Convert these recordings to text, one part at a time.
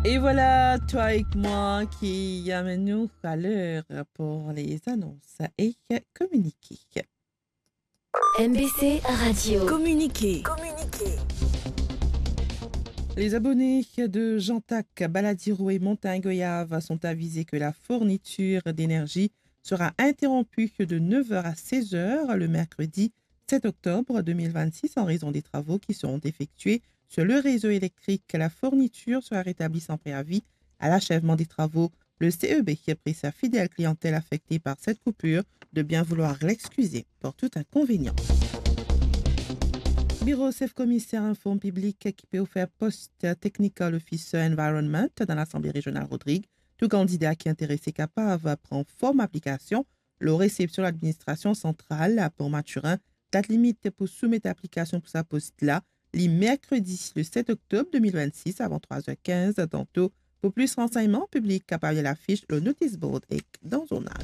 Et voilà, toi et moi qui amène-nous à l'heure pour les annonces et communiquer. MBC Radio. Communiquer. Les abonnés de Jantac, Baladiro et Montagne-Goyave sont avisés que la fourniture d'énergie sera interrompue de 9h à 16h le mercredi 7 octobre 2026 en raison des travaux qui seront effectués sur le réseau électrique. La fourniture sera rétablie sans préavis à l'achèvement des travaux. Le CEB qui a pris sa fidèle clientèle affectée par cette coupure de bien vouloir l'excuser pour tout inconvénient. Bureau chef commissaire informe public qui peut faire poste Technical Officer Environment dans l'Assemblée régionale Rodrigue. Tout candidat qui est intéressé capable prend forme application. Le réception de l'administration centrale pour Mathurin. Date limite pour soumettre l'application pour sa poste là. Le mercredi le 7 octobre 2026 avant 3h15 tantôt. Pour plus renseignements publics capable de l'affiche le notice board et dans le journal.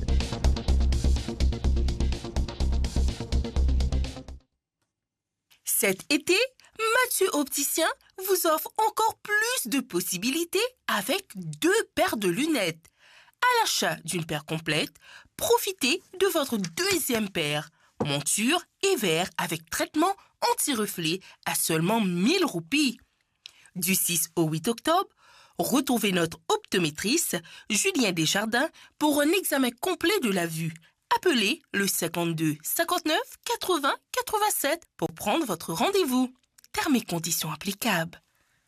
Cet été, Mathieu Opticien vous offre encore plus de possibilités avec 2 paires de lunettes. À l'achat d'une paire complète, profitez de votre 2e paire, monture et verre avec traitement anti-reflet à seulement 1000 roupies. Du 6 au 8 octobre, retrouvez notre optométriste Julien Desjardins pour un examen complet de la vue. Appelez le 52 59 80 87 pour prendre votre rendez-vous. Termes et conditions applicables.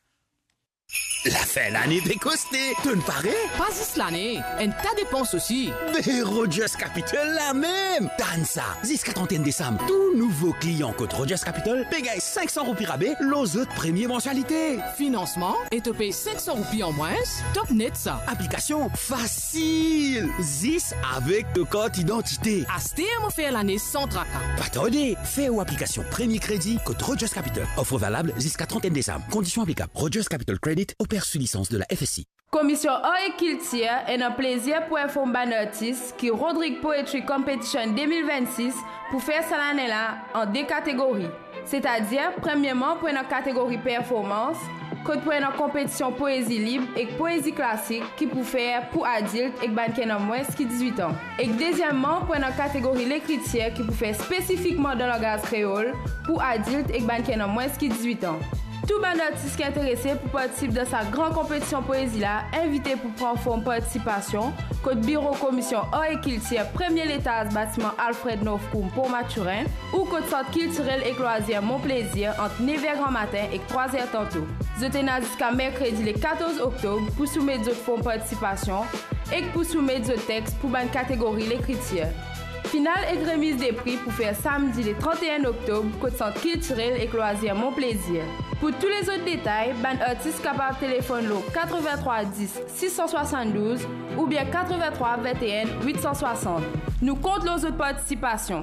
La fin l'année décostée, tu ne parais? Pas juste l'année, un tas de dépenses aussi. Mais Rogers Capital la même. Dans ça, jusqu'à 31 décembre, tout nouveau client code Rogers Capital paye 500 roupies rabais, les autres premières mensualités. Financement et te paye 500 roupies en moins, top net ça. Application facile. 10 avec le code identité. Acheter et me faire l'année sans tracas. Pas tardé, fais ou application premier crédit code Rogers Capital. Offre valable jusqu'à 31 décembre. Conditions applicables. Rogers Capital Credit opère sous licence de la FSI. Commission Horticulture est un plaisir pour informer un artiste qui Rodrigue Poetry Competition 2026 pour faire ça l'année là en 2 catégories. C'est-à-dire, premièrement, pour une catégorie performance, que pour une compétition poésie libre et poésie classique qui peut faire pour adultes et qui ont moins de 18 ans. Et deuxièmement, pour une catégorie l'écriture qui peut faire spécifiquement dans le langage créole pour adultes et qui ont moins de 18 ans. Tout bon artiste qui est intéressé pour participer dans sa grande compétition poésie là, invité pour prendre forme participation, code bureau commission Horticulture, premier étage bâtiment Alfred Novcoum pour Mathurin, ou code centre culturel et loisir Mon Plaisir entre 9h grand matin et 3h tantôt. Je tenais jusqu'à mercredi le 14 octobre pour soumettre d'autres formes participation et pour soumettre d'autres textes pour une catégorie l'écriture. Finale et remise des prix pour faire samedi le 31 octobre, côté centre culturel et loisir Mon Plaisir. Pour tous les autres détails, ban artiste capable téléphone le 83 10 672 ou bien 83 21 860. Nous comptons les autres participations.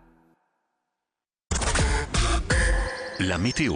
La météo.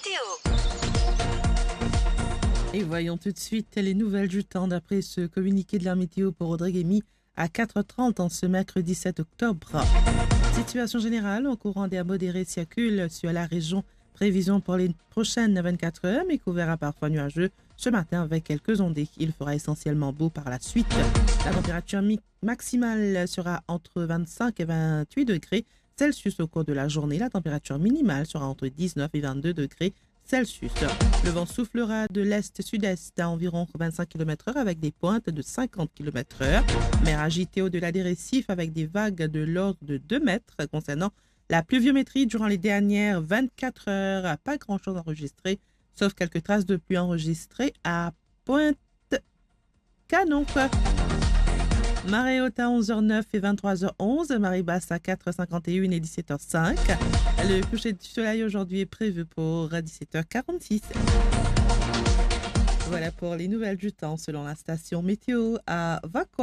Et voyons tout de suite les nouvelles du temps d'après ce communiqué de la météo pour Rodrigue émis à 4h30 en ce mercredi 7 octobre. Situation générale, un courant d'air modéré circule sur la région. Prévision pour les prochaines 24 heures, mais couvert à parfois nuageux ce matin avec quelques ondées. Il fera essentiellement beau par la suite. La température maximale sera entre 25 et 28 degrés Celsius au cours de la journée. La température minimale sera entre 19 et 22 degrés Celsius. Le vent soufflera de l'est-sud-est à environ 25 km/h avec des pointes de 50 km/h. Mer agitée au-delà des récifs avec des vagues de l'ordre de 2 mètres. Concernant la pluviométrie durant les dernières 24 heures, pas grand-chose enregistré, sauf quelques traces de pluie enregistrées à Pointe-Canon. Marée haute à 11h09 et 23h11, marée basse à 4h51 et 17h05. Le coucher du soleil aujourd'hui est prévu pour 17h46. Voilà pour les nouvelles du temps selon la station météo à Vacois.